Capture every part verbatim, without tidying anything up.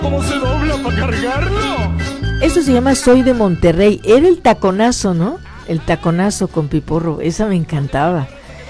¿Cómo se dobla para cargarlo? Eso se llama Soy de Monterrey. Era el taconazo, ¿no? El taconazo con Piporro. Esa me encantaba.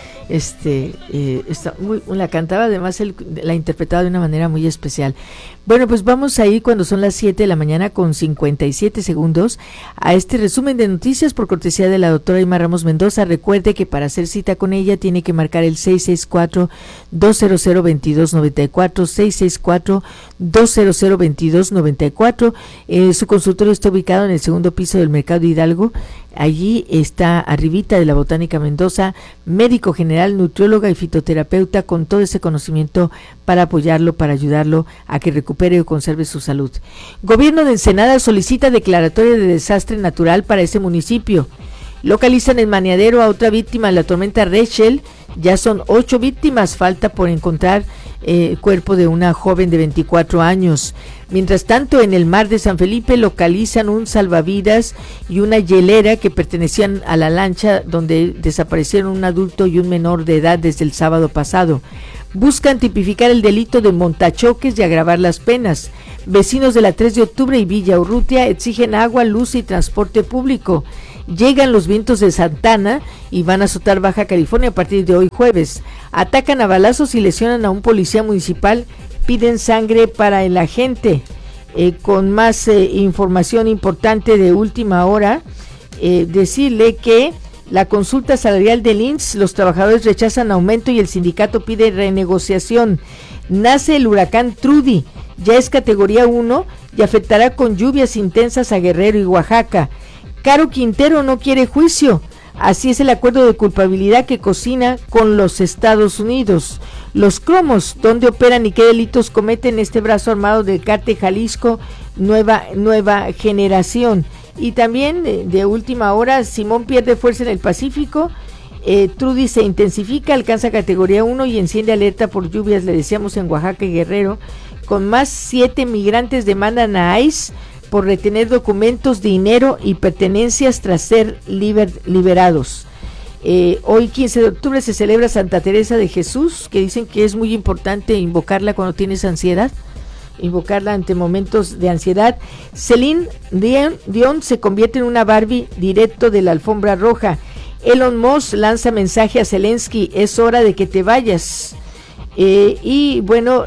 Este, eh, esta, muy, la cantaba, además él la interpretaba de una manera muy especial. Bueno, pues vamos a ir cuando son las siete de la mañana con cincuenta y siete segundos a este resumen de noticias por cortesía de la doctora Irma Ramos Mendoza. Recuerde que para hacer cita con ella tiene que marcar el seis seis cuatro, dos cero cero, dos dos nueve cuatro, seis seis cuatro, dos cero cero, dos dos nueve cuatro. Eh, su consultorio está ubicado en el segundo piso del Mercado Hidalgo. Allí está arribita de la Botánica Mendoza, médico general, nutrióloga y fitoterapeuta con todo ese conocimiento para apoyarlo, para ayudarlo a que recupere o conserve su salud. Gobierno de Ensenada solicita declaratoria de desastre natural para ese municipio. Localizan en Maniadero a otra víctima de la tormenta Rachel. Ya son ocho víctimas, falta por encontrar eh, el cuerpo de una joven de veinticuatro años. Mientras tanto, en el mar de San Felipe localizan un salvavidas y una hielera que pertenecían a la lancha donde desaparecieron un adulto y un menor de edad desde el sábado pasado. Buscan tipificar el delito de montachoques y agravar las penas. Vecinos de la tres de octubre y Villa Urrutia exigen agua, luz y transporte público. Llegan los vientos de Santana y van a azotar Baja California a partir de hoy jueves. Atacan a balazos y lesionan a un policía municipal. Piden sangre para el agente. Eh, con más eh, información importante de última hora, eh, decirle que la consulta salarial del I M S S, los trabajadores rechazan aumento y el sindicato pide renegociación. Nace el huracán Trudy, ya es categoría uno y afectará con lluvias intensas a Guerrero y Oaxaca. Caro Quintero no quiere juicio. Así es el acuerdo de culpabilidad que cocina con los Estados Unidos. Los cromos, ¿dónde operan y qué delitos cometen este brazo armado del cártel Jalisco Nueva, nueva Generación? Y también de, de última hora, Simón pierde fuerza en el Pacífico. Eh, Trudy se intensifica, alcanza categoría uno y enciende alerta por lluvias, le decíamos, en Oaxaca y Guerrero. Con más, siete migrantes demandan a I C E por retener documentos, dinero y pertenencias tras ser liber, liberados. Eh, hoy quince de octubre se celebra Santa Teresa de Jesús, que dicen que es muy importante invocarla cuando tienes ansiedad, invocarla ante momentos de ansiedad. Celine Dion, Dion se convierte en una Barbie directo de la alfombra roja. Elon Musk lanza mensaje a Zelensky, es hora de que te vayas. Eh, y bueno,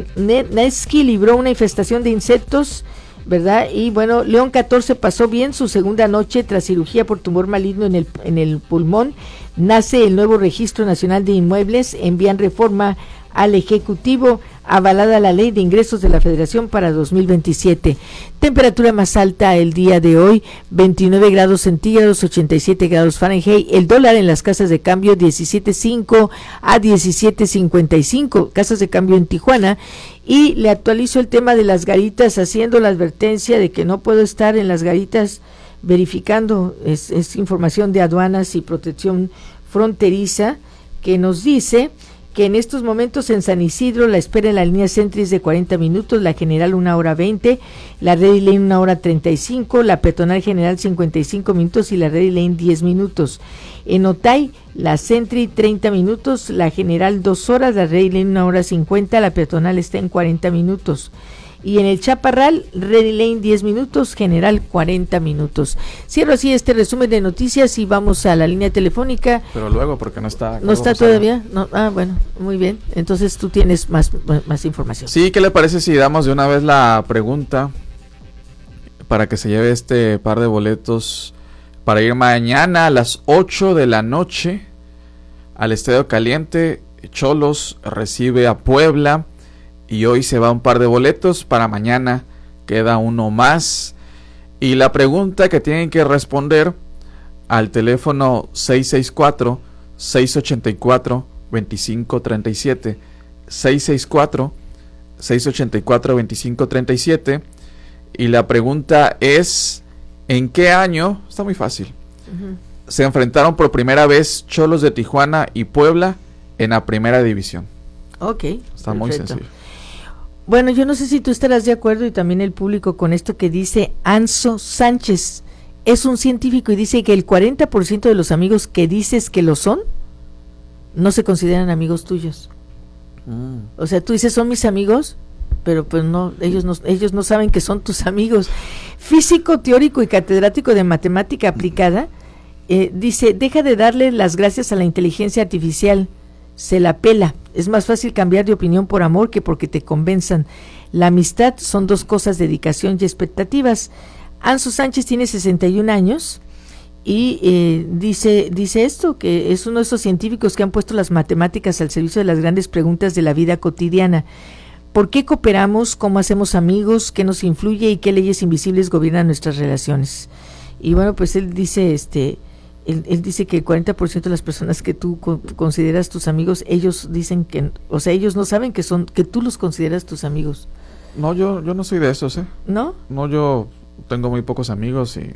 Nevsky libró una infestación de insectos, ¿verdad? Y bueno, León catorce pasó bien su segunda noche tras cirugía por tumor maligno en el, en el pulmón. Nace el nuevo Registro Nacional de Inmuebles, envían reforma al Ejecutivo, avalada la Ley de Ingresos de la Federación para dos mil veintisiete. Temperatura más alta el día de hoy, veintinueve grados centígrados, ochenta y siete grados Fahrenheit. El dólar en las casas de cambio diecisiete cinco a diecisiete cincuenta y cinco, casas de cambio en Tijuana. Y le actualizo el tema de las garitas, haciendo la advertencia de que no puedo estar en las garitas verificando, es, es información de aduanas y protección fronteriza, que nos dice que en estos momentos en San Isidro la espera en la línea Centris de cuarenta minutos, la general una hora veinte, la Ready Lane una hora treinta y cinco, la peatonal general cincuenta y cinco minutos y la Ready Lane diez minutos. En Otay, la Centri treinta minutos, la general dos horas, la Ready Lane una hora cincuenta, la peatonal está en cuarenta minutos. Y en el Chaparral, Ready Lane diez minutos, general cuarenta minutos. Cierro así este resumen de noticias y vamos a la línea telefónica. Pero luego, porque no está. ¿No está todavía? No, ah, bueno, muy bien. Entonces tú tienes más, más información. Sí, ¿qué le parece si damos de una vez la pregunta para que se lleve este par de boletos para ir mañana a las ocho de la noche al Estadio Caliente? Cholos recibe a Puebla. Y hoy se va un par de boletos, para mañana queda uno más. Y la pregunta que tienen que responder al teléfono seis seis cuatro, seis ocho cuatro, dos cinco tres siete, seis seis cuatro, seis ocho cuatro, dos cinco tres siete. Y la pregunta es, ¿en qué año? Está muy fácil. Uh-huh. Se enfrentaron por primera vez Cholos de Tijuana y Puebla en la primera división. Ok. Está perfecto. Muy sencillo. Bueno, yo no sé si tú estarás de acuerdo y también el público con esto que dice Anso Sánchez. Es un científico y dice que el cuarenta por ciento de los amigos que dices que lo son, no se consideran amigos tuyos. Mm. O sea, tú dices, son mis amigos, pero pues no, ellos no, ellos no saben que son tus amigos. Físico teórico y catedrático de matemática aplicada, eh, dice, deja de darle las gracias a la inteligencia artificial, se la pela, es más fácil cambiar de opinión por amor que porque te convenzan. La amistad son dos cosas, dedicación y expectativas. Anso Sánchez tiene sesenta y un años y eh, dice, dice esto, que es uno de esos científicos que han puesto las matemáticas al servicio de las grandes preguntas de la vida cotidiana. ¿Por qué cooperamos? ¿Cómo hacemos amigos? ¿Qué nos influye? ¿Y qué leyes invisibles gobiernan nuestras relaciones? Y bueno, pues él dice, este, él, él dice que el cuarenta por ciento de las personas que tú co- consideras tus amigos, ellos dicen que, o sea, ellos no saben que son, que tú los consideras tus amigos. No, yo, yo no soy de esos, ¿eh? ¿No? No, yo tengo muy pocos amigos y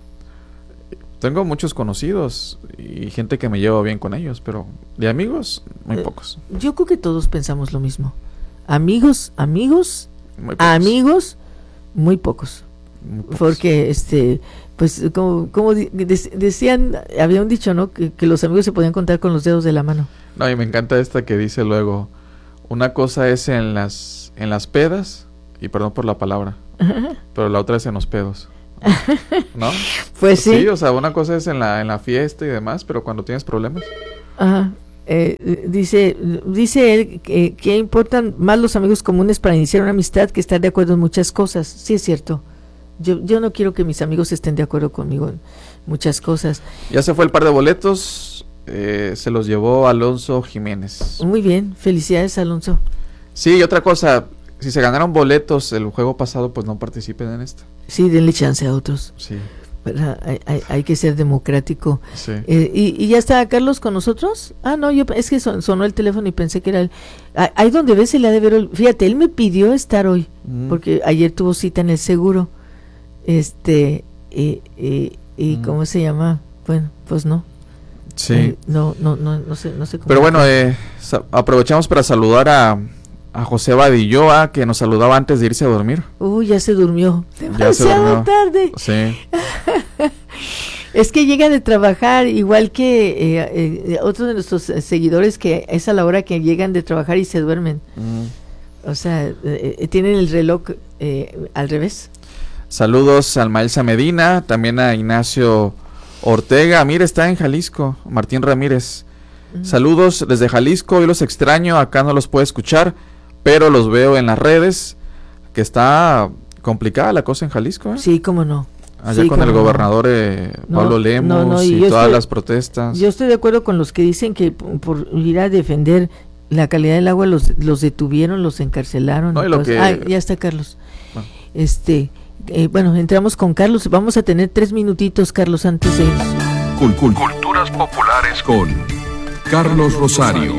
tengo muchos conocidos y gente que me llevo bien con ellos, pero de amigos, muy Eh, pocos. Yo creo que todos pensamos lo mismo. Amigos, amigos, Muy pocos. amigos, muy pocos. Muy pocos. Porque, este, pues, como, como di- de- decían, había un dicho, ¿no? Que, que los amigos se podían contar con los dedos de la mano. No, y me encanta esta que dice luego, una cosa es en las, en las pedas, y perdón por la palabra, pero la otra es en los pedos. ¿No? Pues sí. Sí, o sea, una cosa es en la, en la fiesta y demás, pero cuando tienes problemas. Ajá. Eh, dice, dice él que, que importan más los amigos comunes para iniciar una amistad que estar de acuerdo en muchas cosas. Sí, es cierto. Yo, yo no quiero que mis amigos estén de acuerdo conmigo en muchas cosas. Ya se fue el par de boletos, eh, se los llevó Alonso Jiménez. Muy bien, felicidades, Alonso. Sí, y otra cosa, si se ganaron boletos el juego pasado, pues no participen en esta. Sí, denle chance a otros. Sí, ¿Verdad? Hay, hay, hay que ser democrático. sí. Eh, y, ¿Y ya está Carlos con nosotros? Ah, no, yo es que son, sonó el teléfono y pensé que era él. Ah, ahí donde ves se le ha de ver. ol- Fíjate, él me pidió estar hoy, Mm. porque ayer tuvo cita en el seguro. Este, y, y, y Mm. ¿cómo se llama? Bueno, pues no. Sí. Eh, no, no, no, no sé, no sé cómo. Pero bueno, eh, sa- aprovechamos para saludar a, a José Badilloa, que nos saludaba antes de irse a dormir. Uy, ya se durmió. Ya se Demasiado durmió. tarde. Sí. Es que llega de trabajar, igual que eh, eh, otros de nuestros eh, seguidores, que es a la hora que llegan de trabajar y se duermen. Mm. O sea, eh, eh, tienen el reloj eh, al revés. Saludos a Almaelsa Medina, también a Ignacio Ortega. Mira, está en Jalisco, Martín Ramírez. Mm. Saludos desde Jalisco, hoy los extraño, acá no los puedo escuchar, pero los veo en las redes, que está complicada la cosa en Jalisco, ¿eh? Sí, cómo no. Allá Sí, con el cómo no. gobernador eh, No, Pablo no, Lemos no, y, y yo todas estoy- las protestas. Yo estoy de acuerdo con los que dicen que p- por ir a defender la calidad del agua los, los detuvieron, los encarcelaron. No, y y lo cosas. que- Ah, ya está Carlos. Bueno. Este, eh, bueno, entramos con Carlos. Vamos a tener tres minutitos, Carlos, antes de irnos. Cul- cul- Culturas populares con Carlos Rosario.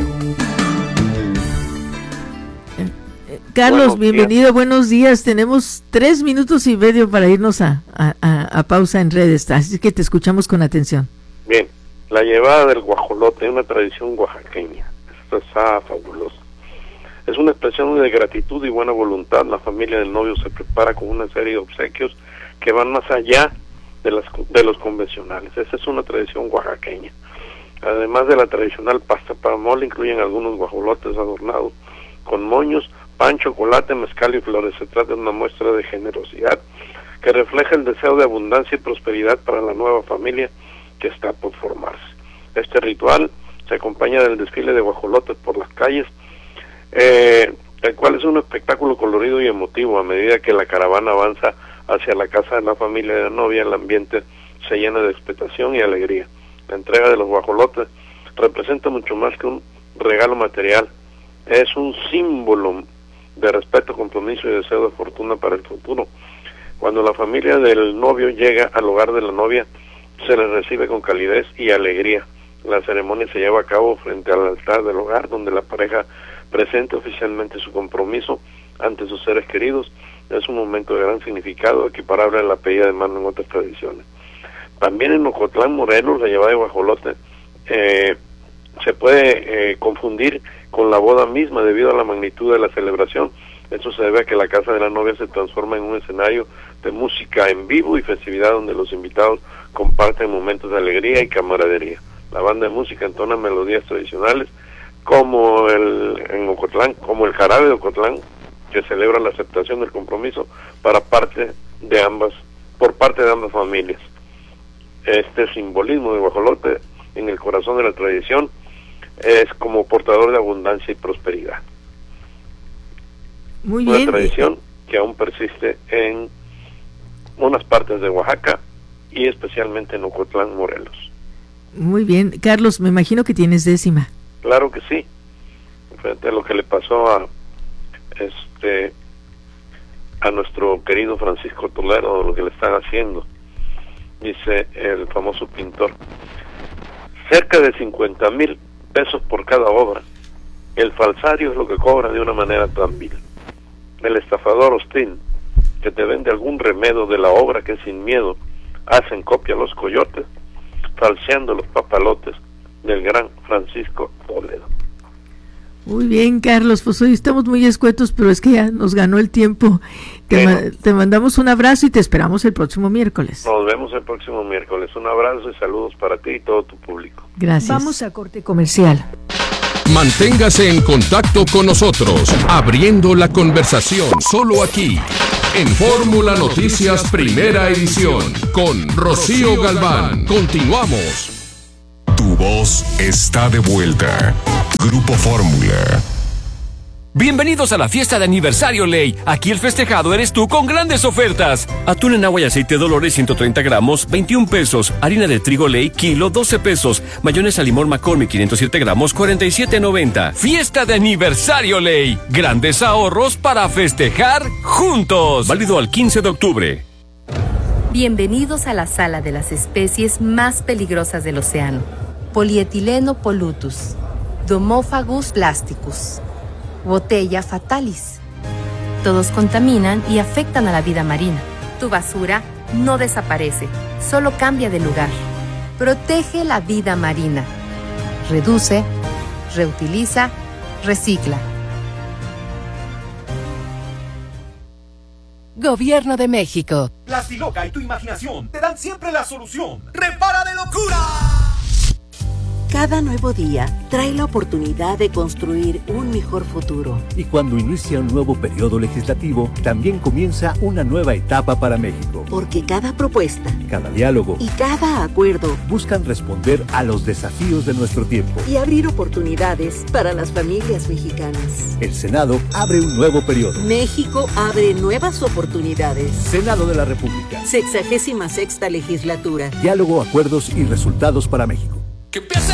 Carlos, Buenos días. bienvenido, buenos días. Tenemos tres minutos y medio para irnos a, a, a- a pausa en redes, así que te escuchamos con atención. Bien, la llevada del guajolote es una tradición oaxaqueña. Esto está fabuloso. Es una expresión de gratitud y buena voluntad. La familia del novio se prepara con una serie de obsequios que van más allá de, las, de los convencionales. Esa es una tradición oaxaqueña. Además de la tradicional pasta para mole, incluyen algunos guajolotes adornados con moños, pan, chocolate, mezcal y flores. Se trata de una muestra de generosidad que refleja el deseo de abundancia y prosperidad para la nueva familia que está por formarse. Este ritual se acompaña del desfile de guajolotes por las calles, eh, el cual es un espectáculo colorido y emotivo. A medida que la caravana avanza hacia la casa de la familia de la novia, el ambiente se llena de expectación y alegría. La entrega de los guajolotes representa mucho más que un regalo material, es un símbolo de respeto, compromiso y deseo de fortuna para el futuro. Cuando la familia del novio llega al hogar de la novia, se les recibe con calidez y alegría. La ceremonia se lleva a cabo frente al altar del hogar, donde la pareja presenta oficialmente su compromiso ante sus seres queridos. Es un momento de gran significado, equiparable a la pedida de mano en otras tradiciones. También en Ocotlán, Morelos, la llevada de guajolote eh, se puede eh, confundir con la boda misma debido a la magnitud de la celebración. Esto se debe a que la casa de la novia se transforma en un escenario de música en vivo y festividad donde los invitados comparten momentos de alegría y camaradería. La banda de música entona melodías tradicionales como el en Ocotlán, como el jarabe de Ocotlán, que celebra la aceptación del compromiso para parte de ambas, por parte de ambas familias. Este simbolismo de guajolote en el corazón de la tradición es como portador de abundancia y prosperidad. Muy Una bien. tradición que aún persiste en unas partes de Oaxaca y especialmente en Ocotlán, Morelos. Muy bien. Carlos, me imagino que tienes décima. Claro que sí. Frente a lo que le pasó a este a nuestro querido Francisco Toledo, lo que le están haciendo, dice el famoso pintor, cerca de cincuenta mil pesos por cada obra. El falsario es lo que cobra de una manera tan vil. El estafador hostil que te vende algún remedio de la obra que sin miedo hacen copia a los coyotes, falseando los papalotes del gran Francisco Toledo. Muy bien, Carlos, pues hoy estamos muy escuetos, pero es que ya nos ganó el tiempo. Te, Bueno. ma- te mandamos un abrazo y te esperamos el próximo miércoles. Nos vemos el próximo miércoles. Un abrazo y saludos para ti y todo tu público. Gracias. Vamos a corte comercial. Manténgase en contacto con nosotros, abriendo la conversación solo aquí, en Fórmula Noticias Primera Edición, con Rocío Galván. Continuamos. Tu voz está de vuelta. Grupo Fórmula. Bienvenidos a la fiesta de aniversario Ley. Aquí el festejado eres tú con grandes ofertas. Atún en agua y aceite Dolores ciento treinta gramos, veintiún pesos. Harina de trigo Ley, kilo, doce pesos. Mayonesa limón McCormick, quinientos siete gramos, cuarenta y siete noventa. Fiesta de aniversario Ley. Grandes ahorros para festejar juntos. Válido al quince de octubre. Bienvenidos a la sala de las especies más peligrosas del océano. Polietileno pollutus, Domophagus plasticus, Botella fatalis. Todos contaminan y afectan a la vida marina. Tu basura no desaparece, solo cambia de lugar. Protege la vida marina. Reduce, reutiliza, recicla. Gobierno de México. Plastiloca y tu imaginación te dan siempre la solución. ¡Repara de locura! Cada nuevo día trae la oportunidad de construir un mejor futuro. Y cuando inicia un nuevo periodo legislativo, también comienza una nueva etapa para México. Porque cada propuesta, cada diálogo y cada acuerdo buscan responder a los desafíos de nuestro tiempo y abrir oportunidades para las familias mexicanas. El Senado abre un nuevo periodo. México abre nuevas oportunidades. Senado de la República. Sexagésima sexta legislatura. Diálogo, acuerdos y resultados para México. ¡Que empiece!